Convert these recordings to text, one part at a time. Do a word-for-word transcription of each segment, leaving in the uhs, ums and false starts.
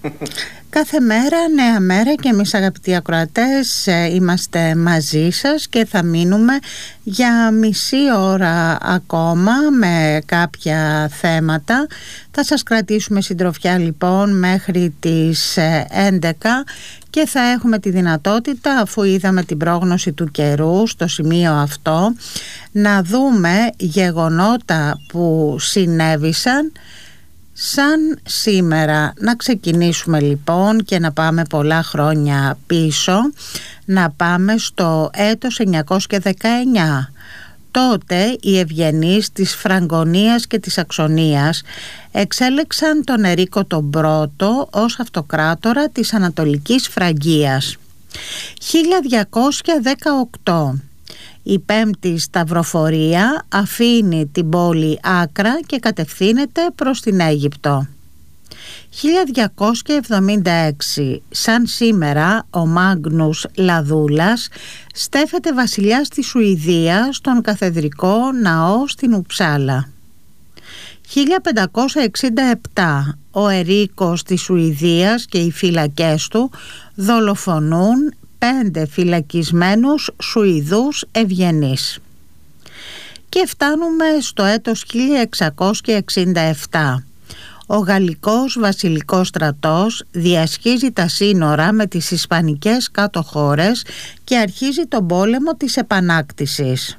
Κάθε μέρα, νέα μέρα, και εμείς αγαπητοί ακροατές είμαστε μαζί σας και θα μείνουμε για μισή ώρα ακόμα με κάποια θέματα. Θα σας κρατήσουμε συντροφιά λοιπόν μέχρι τις έντεκα και θα έχουμε τη δυνατότητα, αφού είδαμε την πρόγνωση του καιρού στο σημείο αυτό, να δούμε γεγονότα που συνέβησαν σαν σήμερα. Να ξεκινήσουμε λοιπόν και να πάμε πολλά χρόνια πίσω, να πάμε στο έτος εννιακόσια δεκαεννιά. Τότε οι ευγενείς της Φραγκονίας και της Αξονίας εξέλεξαν τον Ερίκο τον Πρώτο ως αυτοκράτορα της Ανατολικής Φραγκίας. χίλια διακόσια δεκαοκτώ. Η πέμπτη σταυροφορία αφήνει την πόλη Άκρα και κατευθύνεται προς την Αίγυπτο. χίλια διακόσια εβδομήντα έξι. Σαν σήμερα ο Μάγνους Λαδούλας στέφεται βασιλιάς της Σουηδίας στον καθεδρικό ναό στην Ουψάλα. χίλια πεντακόσια εξήντα επτά. Ο Ερίκος της Σουηδίας και οι φύλακές του δολοφονούν πέντε φυλακισμένους Σουηδούς ευγενείς. Και φτάνουμε στο έτος χίλια εξακόσια εξήντα επτά. Ο Γαλλικός βασιλικός στρατός διασχίζει τα σύνορα με τις Ισπανικές κάτω χώρες και αρχίζει τον πόλεμο της επανάκτησης.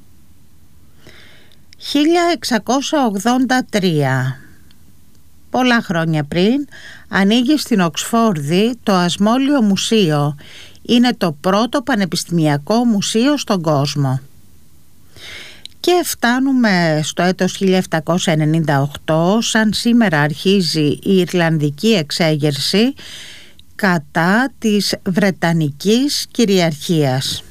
χίλια εξακόσια ογδόντα τρία. Πολλά χρόνια πριν ανοίγει στην Οξφόρδη το Ασμόλιο Μουσείο. Είναι το πρώτο πανεπιστημιακό μουσείο στον κόσμο. Και φτάνουμε στο έτος χίλια επτακόσια ενενήντα οκτώ. Σαν σήμερα αρχίζει η Ιρλανδική εξέγερση κατά της Βρετανικής κυριαρχίας.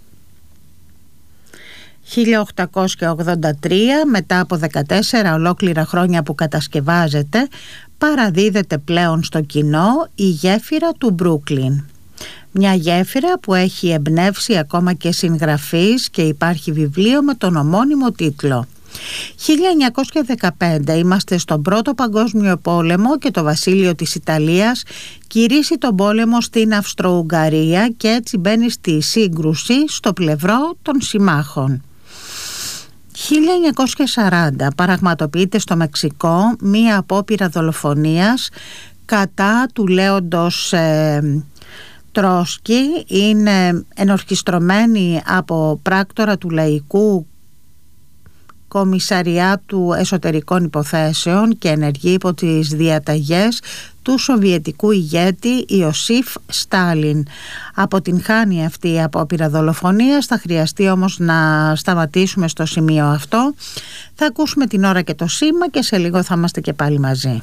χίλια οκτακόσια ογδόντα τρία, μετά από δεκατέσσερα ολόκληρα χρόνια που κατασκευάζεται, παραδίδεται πλέον στο κοινό η γέφυρα του Μπρούκλιν. Μια γέφυρα που έχει εμπνεύσει ακόμα και συγγραφείς και υπάρχει βιβλίο με τον ομώνυμο τίτλο. χίλια εννιακόσια δεκαπέντε. Είμαστε στον Πρώτο Παγκόσμιο Πόλεμο και το βασίλειο της Ιταλίας κηρύσσει τον πόλεμο στην Αυστρο-Ουγγαρία και έτσι μπαίνει στη σύγκρουση στο πλευρό των συμμάχων. χίλια εννιακόσια σαράντα. Πραγματοποιείται στο Μεξικό μία απόπειρα δολοφονίας κατά του λέοντος ε, Τρόσκι. Είναι ενορχιστρωμένη από πράκτορα του Λαϊκού Κομισαριάτου Εσωτερικών Υποθέσεων και ενεργεί υπό τις διαταγές του Σοβιετικού ηγέτη Ιωσήφ Στάλιν. Αποτυγχάνει αυτή η απόπειρα δολοφονίας. Θα χρειαστεί όμως να σταματήσουμε στο σημείο αυτό. Θα ακούσουμε την ώρα και το σήμα και σε λίγο θα είμαστε και πάλι μαζί.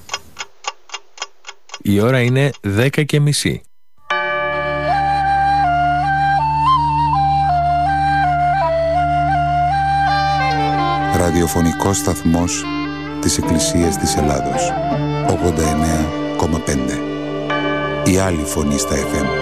Η ώρα είναι δέκα και μισή. Ραδιοφωνικός σταθμός της Εκκλησίας της Ελλάδος, ογδόντα εννέα κόμμα πέντε. Η άλλη φωνή στα εφ εμ.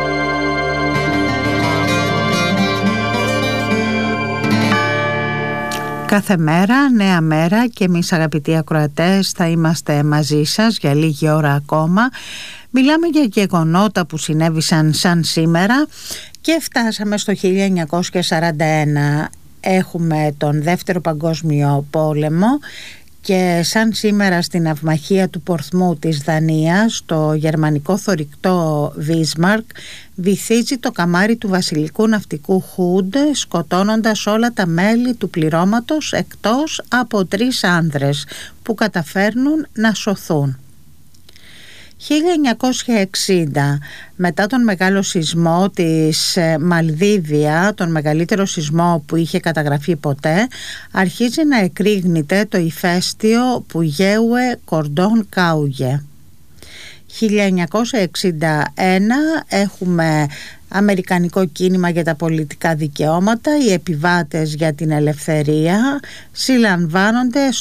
Κάθε μέρα, νέα μέρα, και εμείς αγαπητοί ακροατές θα είμαστε μαζί σας για λίγη ώρα ακόμα. Μιλάμε για γεγονότα που συνέβησαν σαν σήμερα και φτάσαμε στο χίλια εννιακόσια σαράντα ένα. Έχουμε τον Δεύτερο Παγκόσμιο Πόλεμο και σαν σήμερα στην αυμαχία του Πορθμού της Δανίας το γερμανικό θωρηκτό Βίσμαρκ βυθίζει το καμάρι του βασιλικού ναυτικού Χούντ, σκοτώνοντας όλα τα μέλη του πληρώματος εκτός από τρεις άνδρες που καταφέρνουν να σωθούν. χίλια εννιακόσια εξήντα, μετά τον μεγάλο σεισμό της Μαλδίβια, τον μεγαλύτερο σεισμό που είχε καταγραφεί ποτέ, αρχίζει να εκρήγνεται το ηφαίστειο Πουγέουε Κορντόν Κάουγε. χίλια εννιακόσια εξήντα ένα έχουμε αμερικανικό κίνημα για τα πολιτικά δικαιώματα. Οι επιβάτες για την ελευθερία συλλαμβάνονται